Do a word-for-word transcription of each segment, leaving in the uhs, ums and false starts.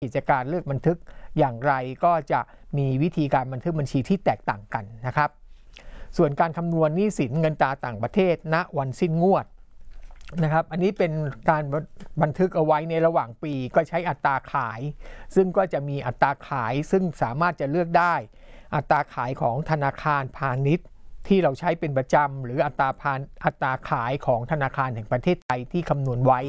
กิจการเลือกบันทึกอย่างไรก็จะมีวิธีการบันทึกบัญชีที่แตกต่างกันนะครับส่วนการคำนวณหนี้สินเงินตราต่างประเทศณวันสิ้นงวดนะครับอันนี้เป็นการบันทึกเอาไว้ในระหว่างปีก็ใช้อัตราขายซึ่งก็จะมีอัตราขายซึ่งสามารถจะเลือกได้อัตราขายของธนาคารพาณิชย์ที่เราใช้เป็นประจำหรืออัตราพานอัตราขายของธนาคารแห่งประเทศไทยที่คำนวณไว้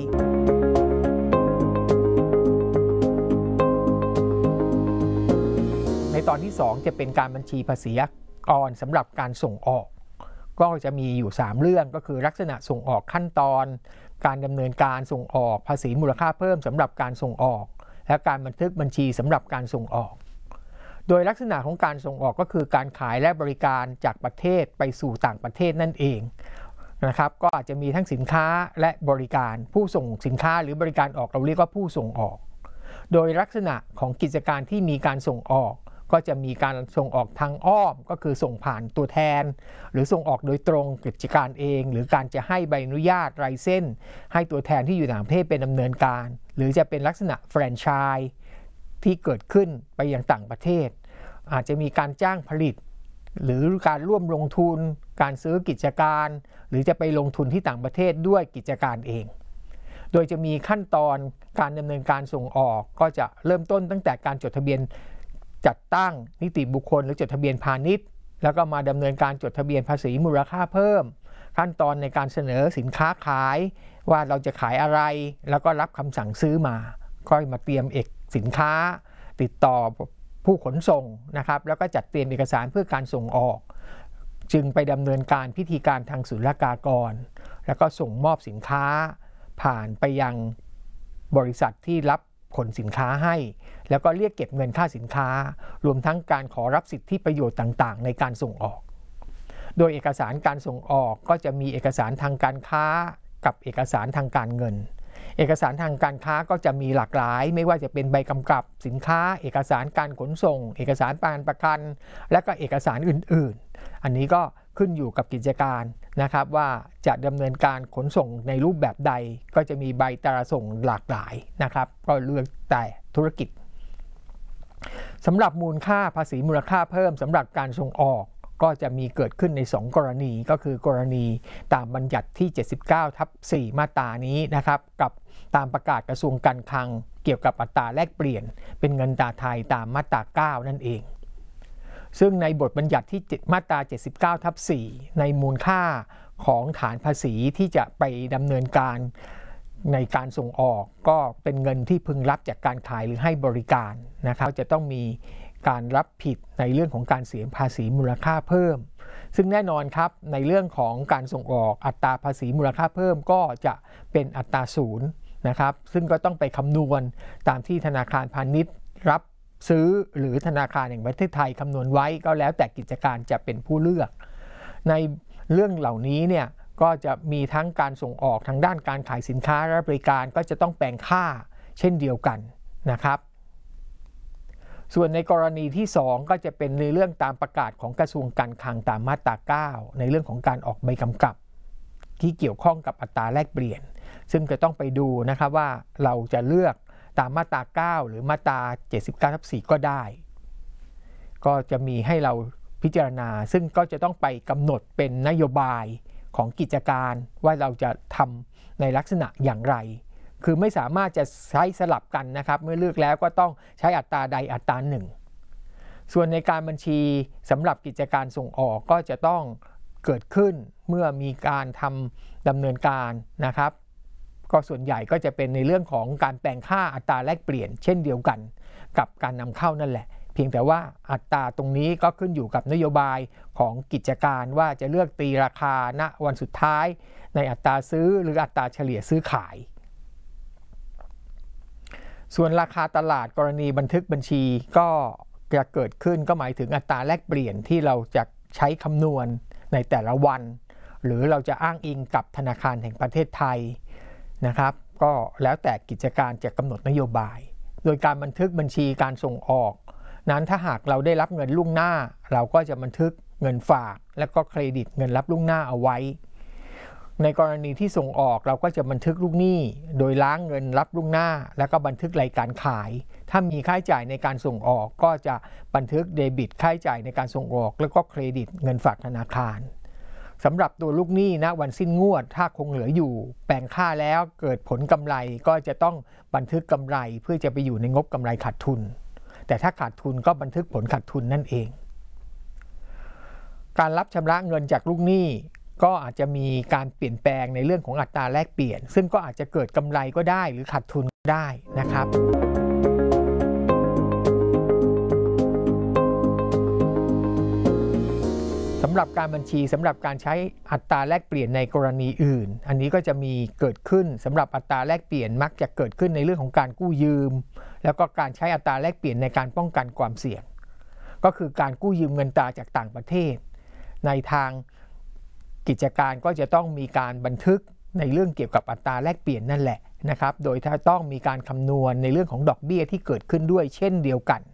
ในตอนที่สองจะเป็นการบัญชีภาษีอากรสำหรับการส่งออกก็จะมีอยู่สามเรื่องก็คือลักษณะส่งออกขั้นตอนการดำเนินการส่งออกภาษีมูลค่าเพิ่มสำหรับการส่งออกและการบันทึกบัญชีสำหรับการส่งออกโดยลักษณะของการส่งออกก็คือการขายและบริการจากประเทศไปสู่ต่างประเทศนั่นเองนะครับก็อาจจะมีทั้งสินค้าและบริการผู้ส่งสินค้าหรือบริการออกเราเรียกว่าผู้ส่งออกโดยลักษณะของกิจการที่มีการส่งออกก็จะมีการส่งออกทางอ้อมก็คือส่งผ่านตัวแทนหรือส่งออกโดยตรงกิจการเองหรือการจะให้ใบอนุญาตไลเซนส์ให้ตัวแทนที่อยู่ต่างประเทศเป็นดำเนินการหรือจะเป็นลักษณะแฟรนไชส์ที่เกิดขึ้นไปยังต่างประเทศอาจจะมีการจ้างผลิตหรือการร่วมลงทุนการซื้อกิจการหรือจะไปลงทุนที่ต่างประเทศด้วยกิจการเองโดยจะมีขั้นตอนการดำเนินการส่งออกก็จะเริ่มต้นตั้งแต่การจดทะเบียนจัดตั้งนิติบุคคลหรือจดทะเบียนพาณิชย์แล้วก็มาดำเนินการจดทะเบียนภาษีมูลค่าเพิ่มขั้นตอนในการเสนอสินค้าขายว่าเราจะขายอะไรแล้วก็รับคำสั่งซื้อมาก็มาเตรียมเอกสินค้าติดต่อผู้ขนส่งนะครับแล้วก็จัดเตรียมเอกสารเพื่อการส่งออกจึงไปดำเนินการพิธีการทางศุลกากรแล้วก็ส่งมอบสินค้าผ่านไปยังบริษัทที่รับขนสินค้าให้แล้วก็เรียกเก็บเงินค่าสินค้ารวมทั้งการขอรับสิทธิประโยชน์ต่างๆในการส่งออกโดยเอกสารการส่งออกก็จะมีเอกสารทางการค้ากับเอกสารทางการเงินเอกสารทางการค้าก็จะมีหลากหลายไม่ว่าจะเป็นใบกำกับสินค้าเอกสารการขนส่งเอกสารการประกันและก็เอกสารอื่นๆอันนี้ก็ขึ้นอยู่กับกิจการนะครับว่าจะดำเนินการขนส่งในรูปแบบใดก็จะมีใบตราส่งหลากหลายนะครับก็เลือกแต่ธุรกิจสำหรับมูลค่าภาษีมูลค่าเพิ่มสำหรับการส่งออกก็จะมีเกิดขึ้นในสองกรณีก็คือกรณีตามบัญญัติที่ เจ็ดสิบเก้าทับสี่ มาตรานี้นะครับกับตามประกาศกระทรวงการคลังเกี่ยวกับอัตราแลกเปลี่ยนเป็นเงินตราไทยตามมาตราเก้านั่นเองซึ่งในบทบัญญัติที่มาตรา เจ็ดสิบเก้าทับสี่ ในมูลค่าของฐานภาษีที่จะไปดำเนินการในการส่งออกก็เป็นเงินที่พึงรับจากการขายหรือให้บริการนะครับจะต้องมีการรับผิดในเรื่องของการเสียภาษีมูลค่าเพิ่มซึ่งแน่นอนครับในเรื่องของการส่งออกอัตราภาษีมูลค่าเพิ่มก็จะเป็นอัตราศูนย์นะครับซึ่งก็ต้องไปคำนวณตามที่ธนาคารพาณิชย์รับซื้อหรือธนาคารแห่งประเทศไทยคำนวณไว้ก็แล้วแต่กิจการจะเป็นผู้เลือกในเรื่องเหล่านี้เนี่ยก็จะมีทั้งการส่งออกทางด้านการขายสินค้าและบริการก็จะต้องแปลงค่าเช่นเดียวกันนะครับส่วนในกรณีที่สองก็จะเป็นในเรื่องตามประกาศของกระทรวงการคลังตามมาตราเก้าในเรื่องของการออกใบกำกับที่เกี่ยวข้องกับอัตราแลกเปลี่ยนซึ่งจะต้องไปดูนะครับว่าเราจะเลือกตามมาตราเก้าหรือมาตรา เจ็ดสิบเก้าทับสี่ ก็ได้ก็จะมีให้เราพิจารณาซึ่งก็จะต้องไปกำหนดเป็นนโยบายของกิจการว่าเราจะทำในลักษณะอย่างไรคือไม่สามารถจะใช้สลับกันนะครับเมื่อเลือกแล้วก็ต้องใช้อัตราใดอัตราหนึ่งส่วนในการบัญชีสำหรับกิจการส่งออกก็จะต้องเกิดขึ้นเมื่อมีการทำดำเนินการนะครับก็ส่วนใหญ่ก็จะเป็นในเรื่องของการแปลงค่าอัตราแลกเปลี่ยนเช่นเดียวกันกับการนำเข้านั่นแหละเพียงแต่ว่าอัตราตรงนี้ก็ขึ้นอยู่กับนโยบายของกิจการว่าจะเลือกตีราคาณวันสุดท้ายในอัตราซื้อหรืออัตราเฉลี่ยซื้อขายส่วนราคาตลาดกรณีบันทึกบัญชีก็จะเกิดขึ้นก็หมายถึงอัตราแลกเปลี่ยนที่เราจะใช้คำนวณในแต่ละวันหรือเราจะอ้างอิงกับธนาคารแห่งประเทศไทยนะครับก็แล้วแต่กิจการจะกำหนดนโยบายโดยการบันทึกบัญชีการส่งออกนั้นถ้าหากเราได้รับเงินล่วงหน้าเราก็จะบันทึกเงินฝากและก็เครดิตเงินรับล่วงหน้าเอาไว้ในกรณีที่ส่งออกเราก็จะบันทึกลูกหนี้โดยล้างเงินรับล่วงหน้าแล้วก็บันทึกรายการขายถ้ามีค่าใช้จ่ายในการส่งออกก็จะบันทึกเดบิตค่าใช้จ่ายในการส่งออกแล้วก็เครดิตเงินฝากธนาคารสำหรับตัวลูกหนี้ณวันสิ้นงวดถ้าคงเหลืออยู่แบ่งค่าแล้วเกิดผลกำไรก็จะต้องบันทึกกำไรเพื่อจะไปอยู่ในงบกำไรขาดทุนแต่ถ้าขาดทุนก็บันทึกผลขาดทุนนั่นเองการรับชำระเงินจากลูกหนี้ก็อาจจะมีการเปลี่ยนแปลงในเรื่องของอัตราแลกเปลี่ยนซึ่งก็อาจจะเกิดกำไรก็ได้หรือขาดทุนก็ได้นะครับสำหรับการบัญชีสำหรับการใช้อัตราแลกเปลี่ยนในกรณีอื่นอันนี้ก็จะมีเกิดขึ้นสำหรับอัตราแลกเปลี่ยนมักจะเกิดขึ้นในเรื่องของการกู้ยืมแล้วก็การใช้อัตราแลกเปลี่ยนในการป้องกันความเสี่ยงก็คือการกู้ยืมเงินตราจากต่างประเทศในทางกิจการก็จะต้องมีการบันทึกในเรื่องเกี่ยวกับอัตราแลกเปลี่ยนนั่นแหละนะครับโดยถ้าต้องมีการคำนวณในเรื่องของดอกเบี้ยที่เกิดขึ้นด้วยเช่นเดียวกัน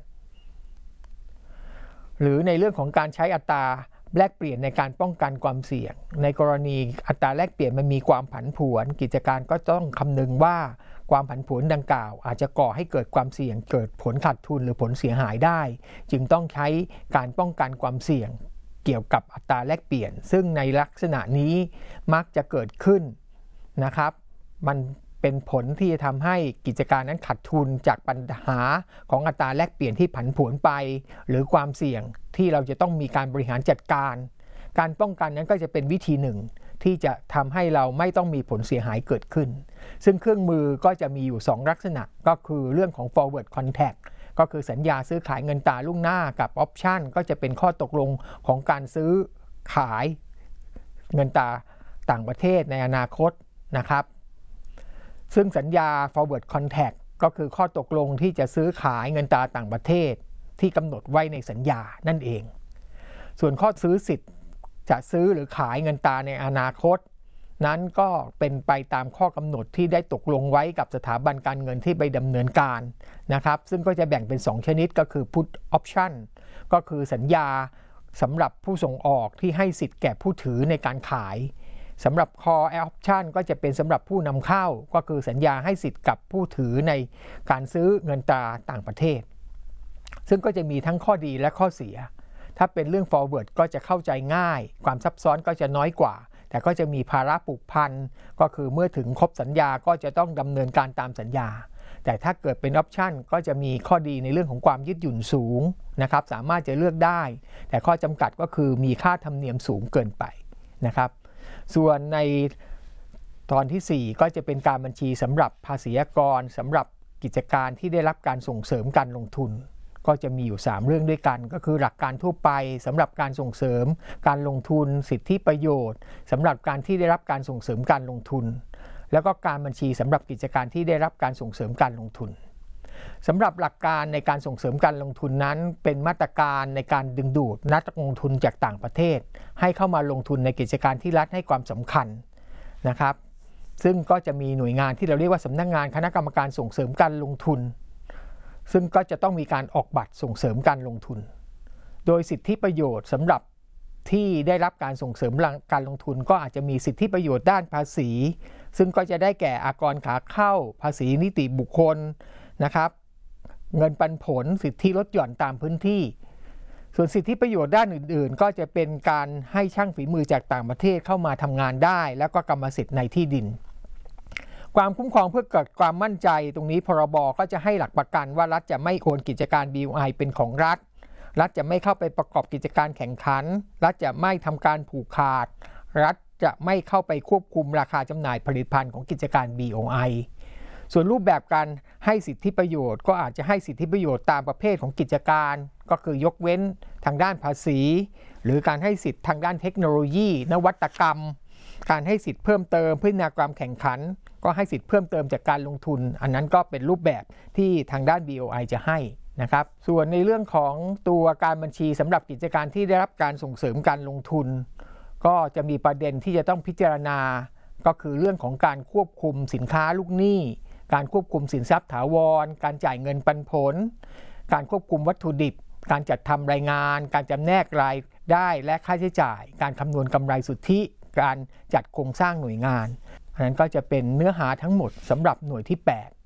หรือในเรื่องของการใช้อัตราแลกเปลี่ยนในการป้องกันความเสี่ยงในกรณีอัตราแลกเปลี่ยนมันมีความผันผวนกิจการก็ต้องคำนึงว่าความผันผวนดังกล่าวอาจจะก่อให้เกิดความเสี่ยงเกิดผลขาดทุนหรือผลเสียหายได้จึงต้องใช้การป้องกันความเสี่ยงเกี่ยวกับอัตราแลกเปลี่ยนซึ่งในลักษณะนี้มักจะเกิดขึ้นนะครับมันเป็นผลที่จะทำให้กิจการนั้นขาดทุนจากปัญหาของอัตราแลกเปลี่ยนที่ผันผวนไปหรือความเสี่ยงที่เราจะต้องมีการบริหารจัดการการป้องกันนั้นก็จะเป็นวิธีหนึ่งที่จะทำให้เราไม่ต้องมีผลเสียหายเกิดขึ้นซึ่งเครื่องมือก็จะมีอยู่สองลักษณะก็คือเรื่องของ forward contract ก็คือสัญญาซื้อขายเงินตราล่วงหน้ากับ option ก็จะเป็นข้อตกลงของการซื้อขายเงินตราต่างประเทศในอนาคตนะครับซึ่งสัญญา forward contract ก็คือข้อตกลงที่จะซื้อขายเงินตราต่างประเทศที่กำหนดไว้ในสัญญานั่นเองส่วนข้อซื้อสิทธิ์จะซื้อหรือขายเงินตราในอนาคตนั้นก็เป็นไปตามข้อกำหนดที่ได้ตกลงไว้กับสถาบันการเงินที่ไปดำเนินการนะครับซึ่งก็จะแบ่งเป็นสองชนิดก็คือ put option ก็คือสัญญาสำหรับผู้ส่งออกที่ให้สิทธิ์แก่ผู้ถือในการขายสำหรับ call option ก็จะเป็นสำหรับผู้นำเข้าก็คือสัญญาให้สิทธิ์กับผู้ถือในการซื้อเงินตราต่างประเทศซึ่งก็จะมีทั้งข้อดีและข้อเสียถ้าเป็นเรื่อง forward ก็จะเข้าใจง่ายความซับซ้อนก็จะน้อยกว่าแต่ก็จะมีภาระผูกพันก็คือเมื่อถึงครบสัญญาก็จะต้องดำเนินการตามสัญญาแต่ถ้าเกิดเป็น option ก็จะมีข้อดีในเรื่องของความยืดหยุ่นสูงนะครับสามารถจะเลือกได้แต่ข้อจำกัดก็คือมีค่าธรรมเนียมสูงเกินไปนะครับส่วนในตอนที่สี่ก็จะเป็นการบัญชีสำหรับภาษีอากรสำหรับกิจการที่ได้รับการส่งเสริมการลงทุนก็จะมีอยู่สามเรื่องด้วยกันก็คือหลักการทั่วไปสำหรับการส่งเสริมการลงทุนสิทธิประโยชน์สำหรับการที่ได้รับการส่งเสริมการลงทุนแล้วก็การบัญชีสำหรับกิจการที่ได้รับการส่งเสริมการลงทุนสำหรับหลักการในการส่งเสริมการลงทุนนั้นเป็นมาตรการในการดึงดูดนักลงทุนจากต่างประเทศให้เข้ามาลงทุนในกิจการที่รัฐให้ความสำคัญนะครับซึ่งก็จะมีหน่วยงานที่เราเรียกว่าสำนักงานคณะกรรมการส่งเสริมการลงทุนซึ่งก็จะต้องมีการออกบัตรส่งเสริมการลงทุนโดยสิทธิประโยชน์สำหรับที่ได้รับการส่งเสริมการลงทุนก็อาจจะมีสิทธิประโยชน์ด้านภาษีซึ่งก็จะได้แก่อากรขาเข้าภาษีนิติบุคคลนะครับเงินปันผลสิทธิลดหย่อนตามพื้นที่ส่วนสิทธิประโยชน์ด้านอื่นๆก็จะเป็นการให้ช่างฝีมือจากต่างประเทศเข้ามาทำงานได้แล้วก็กรรมสิทธิ์ในที่ดินความคุ้มครองเพื่อเกิดความมั่นใจตรงนี้พรบก็จะให้หลักประกันว่ารัฐจะไม่โอนกิจการ บี โอ ไอ เป็นของรัฐรัฐจะไม่เข้าไปประกอบกิจการแข่งขันรัฐจะไม่ทำการผูกขาดรัฐจะไม่เข้าไปควบคุมราคาจำหน่ายผลิตภัณฑ์ของกิจการ บี โอ ไอ ส่วนรูปแบบการให้สิทธิประโยชน์ก็อาจจะให้สิทธิประโยชน์ตามประเภทของกิจการก็คือยกเว้นทางด้านภาษีหรือการให้สิทธิทางด้านเทคโนโลยีนวัตกรรมการให้สิทธิเพิ่มเติมพัฒนาความแข่งขันก็ให้สิทธิเพิ่มเติมจากการลงทุนอันนั้นก็เป็นรูปแบบที่ทางด้าน บี โอ ไอ จะให้นะครับส่วนในเรื่องของตัวการบัญชีสำหรับกิจการที่ได้รับการส่งเสริมการลงทุนก็จะมีประเด็นที่จะต้องพิจารณาก็คือเรื่องของการควบคุมสินค้าลูกหนี้การควบคุมสินทรัพย์ถาวรการจ่ายเงินปันผลการควบคุมวัตถุดิบการจัดทำรายงานการจำแนกรายได้และค่าใช้จ่ายการคำนวณกำไรสุทธิการจัดโครงสร้างหน่วยงานอันนั้นก็จะเป็นเนื้อหาทั้งหมดสำหรับหน่วยที่แปด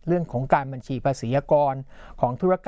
เรื่องของการบัญชีภาษีอากรของธุรก